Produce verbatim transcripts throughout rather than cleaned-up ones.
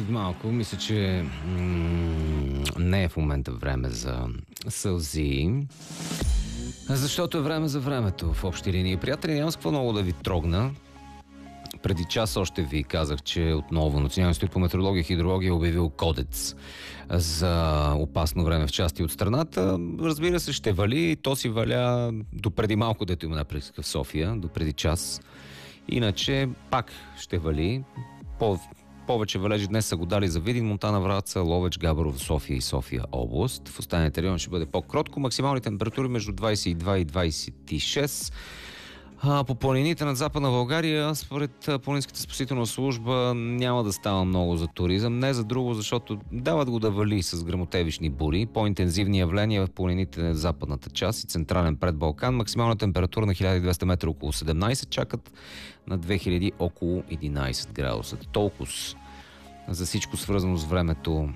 след малко. Мисля, че м- не е в момента време за сълзи, защото е време за времето в общи линии. Приятели, нямам с какво много да ви трогна. Преди час още ви казах, че отново Националният институт по метеорология и хидрология е обявил кодекс за опасно време в части от страната. Разбира се, ще вали. То си валя до преди малко, дето има напред в София, до преди час. Иначе пак ще вали. По, повече валежи днес са го дали за Видин, Монтана, Враца, Ловеч, Габрово, София и София област. В останалите райони ще бъде по-кротко. Максимални температури между двадесет и два и двадесет и шест. А, по планините над Западна България, според Планинската спасителна служба, няма да става много за туризъм. Не за друго, защото дават го да вали с гръмотевични бури. По-интензивни явления в планините на западната част и централен предбалкан. Максимална температура на хиляда и двеста метра около седемнадесет, чакат на две хиляди около единадесет градуса. Толкова за всичко свързано с времето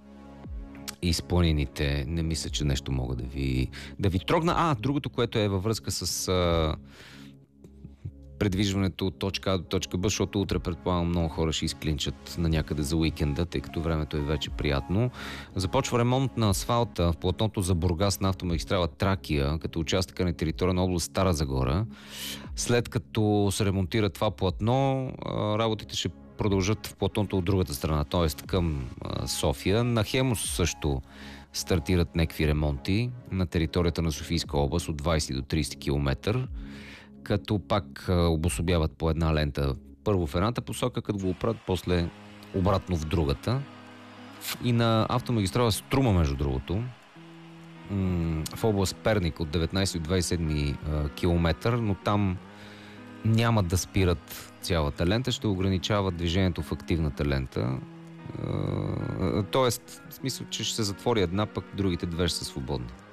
и с планините. Не мисля, че нещо мога да ви, да ви трогна. А, другото, което е във връзка с а, предвижването от точка А до точка Б, защото утре, предполагам, много хора ще изклинчат на някъде за уикенда, тъй като времето е вече приятно. Започва ремонт на асфалта в платното за Бургас на автомагистрала Тракия, като участъка на територия на област Стара Загора. След като се ремонтира това платно, работите ще продължат в платното от другата страна, т.е. към София. На Хемус също стартират някакви ремонти на територията на Софийска област от двадесет до тридесет километра, като пак обособяват по една лента. Първо в едната посока, като го оправят, после обратно в другата. И на автомагистрала Струма, между другото, в област Перник от деветнадесет до двадесет и седми километър, но там няма да спират цялата лента, ще ограничават движението в активната лента. Тоест, в смисъл, че ще се затвори една, пък другите две ще са свободни.